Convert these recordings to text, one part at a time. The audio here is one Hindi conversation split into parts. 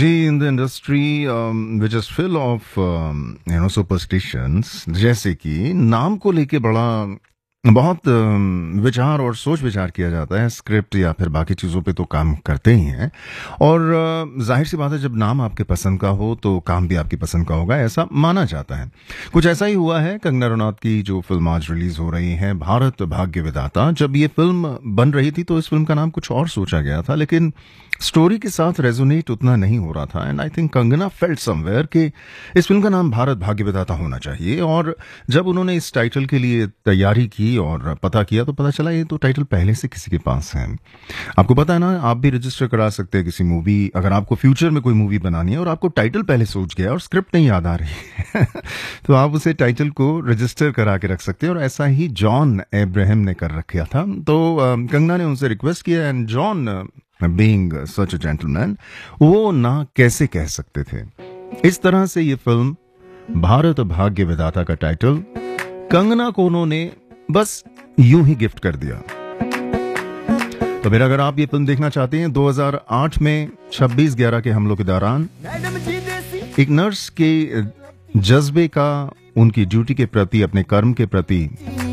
In the industry which is full of superstitions, जैसे कि नाम को लेके बहुत विचार और सोच विचार किया जाता है। स्क्रिप्ट या फिर बाकी चीज़ों पे तो काम करते ही हैं, और जाहिर सी बात है जब नाम आपके पसंद का हो तो काम भी आपकी पसंद का होगा, ऐसा माना जाता है। कुछ ऐसा ही हुआ है कंगना रनौत की जो फिल्म आज रिलीज हो रही है, भारत भाग्य विधाता। जब ये फिल्म बन रही थी तो इस फिल्म का नाम कुछ और सोचा गया था, लेकिन स्टोरी के साथ रेजोनेट उतना नहीं हो रहा था। And I think Kangana felt somewhere कि इस फिल्म का नाम भारत भाग्य विधाता होना चाहिए। और जब उन्होंने इस टाइटल के लिए तैयारी की और पता किया तो पता चला ये तो टाइटल पहले से किसी के पास है। आपको पता है ना, आप भी रजिस्टर करा सकते हैं किसी मूवी, अगर आपको फ्यूचर में कोई मूवी बनानी है और आपको टाइटल पहले सोच गया और स्क्रिप्ट नहीं याद आ रही है तो आप उसे टाइटल को रजिस्टर करा के रख सकते हैं। और ऐसा ही जॉन अब्राहम ने कर रखा था। तो कंगना ने उनसे रिक्वेस्ट किया, and John being such a gentleman, वो ना कैसे कह सकते थे। इस तरह से ये फिल्म भारत भाग्य विधाता का टाइटल कंगना को उन्होंने बस यूं ही गिफ्ट कर दिया। तो मेरा अगर आप ये फिल्म देखना चाहते हैं, 2008 में 26/11 के हमलों के दौरान एक नर्स के जज्बे का, उनकी ड्यूटी के प्रति, अपने कर्म के प्रति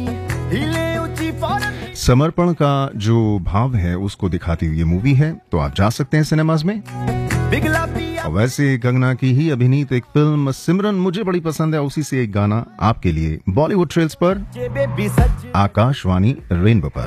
समर्पण का जो भाव है उसको दिखाती हुई ये मूवी है। तो आप जा सकते हैं सिनेमाज में। और वैसे कंगना की ही अभिनीत एक फिल्म सिमरन मुझे बड़ी पसंद है, उसी से एक गाना आपके लिए बॉलीवुड ट्रेल्स पर, आकाशवाणी रेनबो पर।